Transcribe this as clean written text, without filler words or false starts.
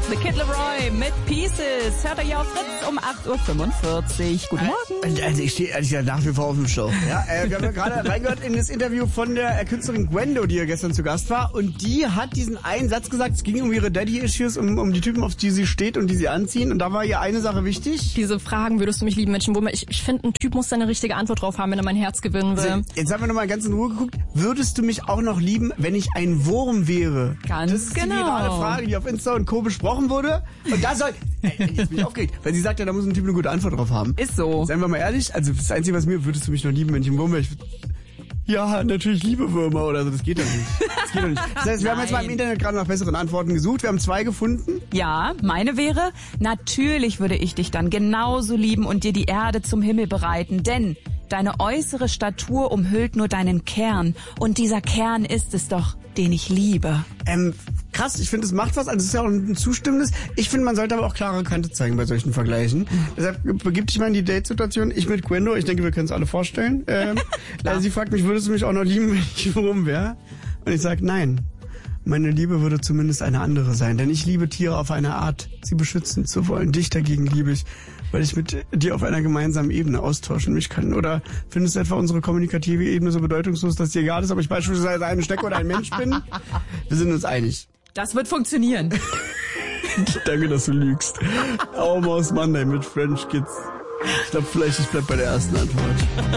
The Kid Laroi mit Pieces. Hört euch auf Fritz um 8.45 Uhr. Guten Morgen. Also ich stehe ehrlich gesagt nach wie vor auf dem Show. Ja, wir haben ja gerade reingehört in das Interview von der Künstlerin Gwendo, die ja gestern zu Gast war. Und die hat diesen einen Satz gesagt, es ging um ihre Daddy-Issues, um die Typen, auf die sie steht und die sie anziehen. Und da war ihr eine Sache wichtig. Diese Fragen, würdest du mich lieben, Menschen, ich finde, ein Typ muss da eine richtige Antwort drauf haben, wenn er mein Herz gewinnen will. Jetzt haben wir nochmal ganz in Ruhe geguckt. Würdest du mich auch noch lieben, wenn ich ein Wurm wäre? Ganz das ist genau. Die virale Frage, die auf Insta und Co. besprochen wurde. Und da soll... Jetzt bin ich aufgeregt. Weil sie sagt ja, da muss ein Typ eine gute Antwort drauf haben. Ist so. Seien wir mal ehrlich, also das Einzige, was mir... Würdest du mich noch lieben, wenn ich ein Wurm wäre? Ja, natürlich liebe Würmer oder so. Das geht doch nicht. Das heißt, wir haben jetzt mal im Internet gerade nach besseren Antworten gesucht. Wir haben 2 gefunden. Ja, meine wäre, natürlich würde ich dich dann genauso lieben und dir die Erde zum Himmel bereiten, denn deine äußere Statur umhüllt nur deinen Kern und dieser Kern ist es doch, den ich liebe. Krass, ich finde, es macht was, also es ist ja auch ein zustimmendes. Ich finde, man sollte aber auch klare Kante zeigen bei solchen Vergleichen. Deshalb begib dich mal in die Date-Situation. Ich mit Gwendo, ich denke, wir können es alle vorstellen. Also sie fragt mich, würdest du mich auch noch lieben, wenn ich rum wäre? Und ich sage, nein. Meine Liebe würde zumindest eine andere sein, denn ich liebe Tiere auf eine Art, sie beschützen zu wollen. Dich dagegen liebe ich, weil ich mit dir auf einer gemeinsamen Ebene austauschen mich kann. Oder findest du etwa unsere kommunikative Ebene so bedeutungslos, dass dir egal ist, ob ich beispielsweise eine Schnecke oder ein Mensch bin? Wir sind uns einig. Das wird funktionieren. Danke, dass du lügst. Augen aus Monday mit French Kids. Ich glaube, ich bleib bei der ersten Antwort.